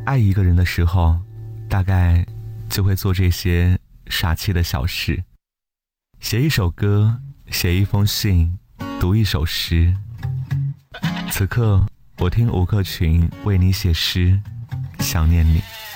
爱一个人的时候，大概就会做这些傻气的小事，写一首歌，写一封信，读一首诗。此刻我听吴克群为你写诗，想念你。